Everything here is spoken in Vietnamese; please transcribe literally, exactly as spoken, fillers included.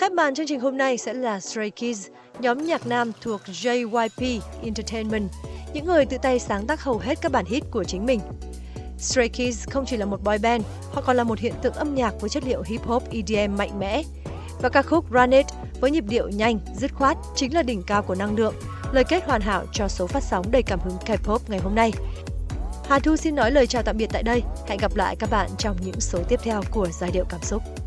Khách màn chương trình hôm nay sẽ là Stray Kids, nhóm nhạc nam thuộc J Y P Entertainment, những người tự tay sáng tác hầu hết các bản hit của chính mình. Stray Kids không chỉ là một boy band, họ còn là một hiện tượng âm nhạc với chất liệu hip hop E D M mạnh mẽ. Và ca khúc Run It với nhịp điệu nhanh, dứt khoát chính là đỉnh cao của năng lượng, lời kết hoàn hảo cho số phát sóng đầy cảm hứng K-pop ngày hôm nay. Hà Thu xin nói lời chào tạm biệt tại đây. Hẹn gặp lại các bạn trong những số tiếp theo của Giai điệu cảm xúc.